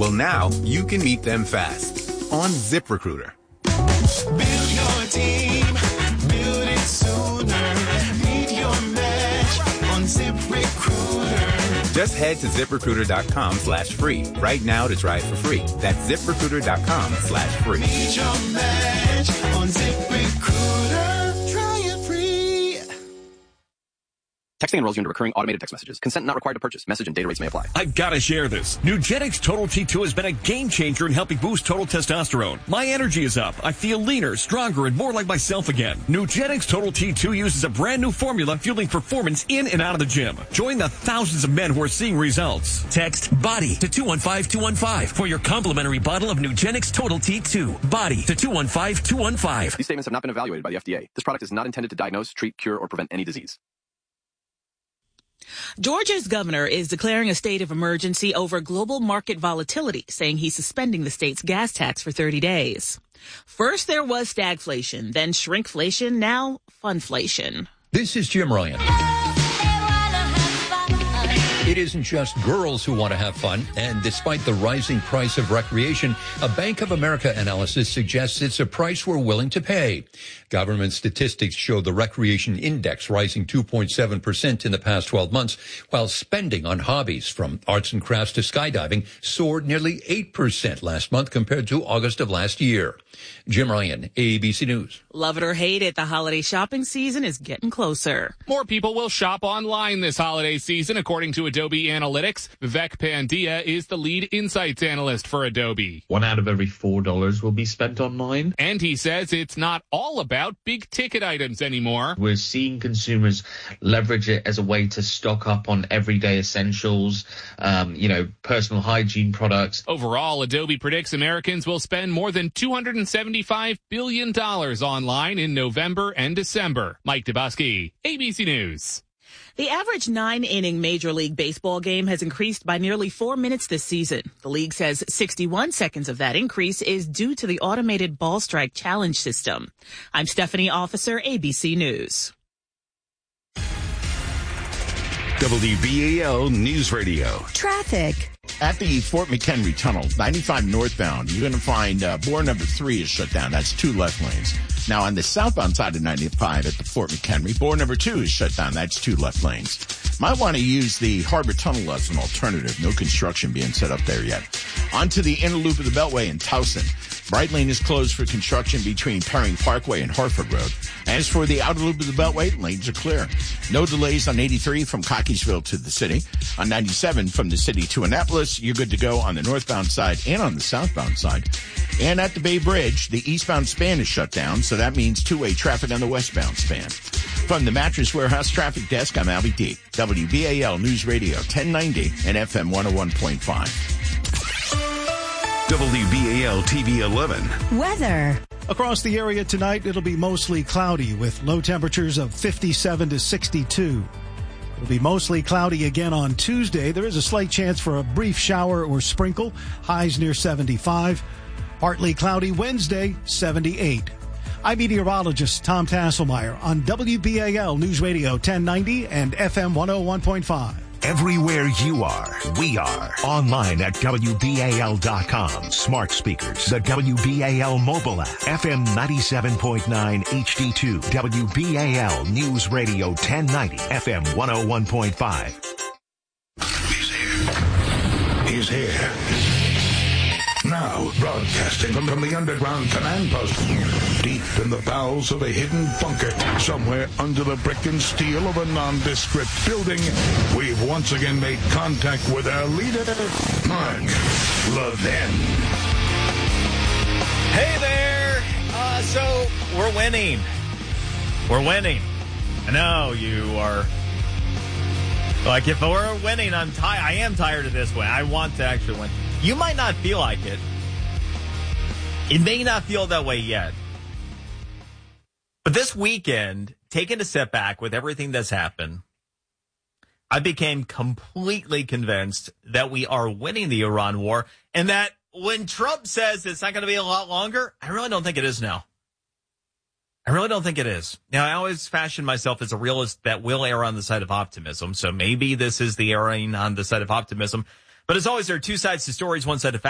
Well, now you can meet them fast on ZipRecruiter. Build your team, build it sooner. Meet your match on ZipRecruiter. Just head to ZipRecruiter.com/free right now to try it for free. That's ZipRecruiter.com/free. Meet your match on ZipRecruiter. Try it free. Texting enrolls you into recurring automated text messages. Consent not required to purchase. Message and data rates may apply. I've got to share this. Nugenix Total T2 has been a game changer in helping boost total testosterone. My energy is up. I feel leaner, stronger, and more like myself again. Nugenix Total T2 uses a brand new formula fueling performance in and out of the gym. Join the thousands of men who are seeing results. Text BODY to 215-215 for your complimentary bottle of Nugenix Total T2. BODY to 215-215. These statements have not been evaluated by the FDA. This product is not intended to diagnose, treat, cure, or prevent any disease. Georgia's governor is declaring a state of emergency over global market volatility, saying he's suspending the state's gas tax for 30 days. First there was stagflation, then shrinkflation, now funflation. This is Jim Ryan. It isn't just girls who want to have fun, and despite the rising price of recreation, a Bank of America analysis suggests it's a price we're willing to pay. Government statistics show the recreation index rising 2.7% in the past 12 months, while spending on hobbies from arts and crafts to skydiving soared nearly 8% last month compared to August of last year. Jim Ryan, ABC News. Love it or hate it, the holiday shopping season is getting closer. More people will shop online this holiday season, according to Adobe Analytics. Vivek Pandya is the lead insights analyst for Adobe. 1 out of every $4 will be spent online. And he says it's not all about big ticket items anymore. We're seeing consumers leverage it as a way to stock up on everyday essentials, personal hygiene products. Overall, Adobe predicts Americans will spend more than $275 billion online in November and December. Mike Dubosky, ABC News. The average 9-inning Major League Baseball game has increased by nearly 4 minutes this season. The league says 61 seconds of that increase is due to the automated ball strike challenge system. I'm Stephanie Officer, ABC News. WBAL News Radio. Traffic. At the Fort McHenry Tunnel, 95 northbound, you're going to find bore number 3 is shut down. That's 2 left lanes. Now, on the southbound side of 95 at the Fort McHenry, bore number 2 is shut down. That's 2 left lanes. Might want to use the Harbor Tunnel as an alternative. No construction being set up there yet. Onto the inner loop of the Beltway in Towson. Bright Lane is closed for construction between Perring Parkway and Hartford Road. As for the outer loop of the Beltway, lanes are clear. No delays on 83 from Cockeysville to the city. On 97 from the city to Annapolis, you're good to go on the northbound side and on the southbound side. And at the Bay Bridge, the eastbound span is shut down, so that means two-way traffic on the westbound span. From the Mattress Warehouse Traffic Desk, I'm Albie D. WBAL News Radio 1090 and FM 101.5. WBAL TV 11. Weather. Across the area tonight, it'll be mostly cloudy with low temperatures of 57 to 62. It'll be mostly cloudy again on Tuesday. There is a slight chance for a brief shower or sprinkle. Highs near 75. Partly cloudy Wednesday, 78. I'm meteorologist Tom Tasselmeyer on WBAL News Radio 1090 and FM 101.5. Everywhere you are, we are. Online at WBAL.com. Smart speakers. The WBAL mobile app. FM 97.9 HD2. WBAL News Radio 1090. FM 101.5. He's here. Now, broadcasting from the underground command post, deep in the bowels of a hidden bunker, somewhere under the brick and steel of a nondescript building, we've once again made contact with our leader, Mark Levin. Hey there! So, we're winning. We're winning. I know you are... Like, if we're winning, I am tired of this win. I want to actually win. You might not feel like it. It may not feel that way yet. But this weekend, taking a step back with everything that's happened, I became completely convinced that we are winning the Iran war, and that when Trump says it's not going to be a lot longer, I really don't think it is now. I really don't think it is. Now, I always fashion myself as a realist that will err on the side of optimism, so maybe this is the erring on the side of optimism. But as always, there are two sides to stories, one side of facts.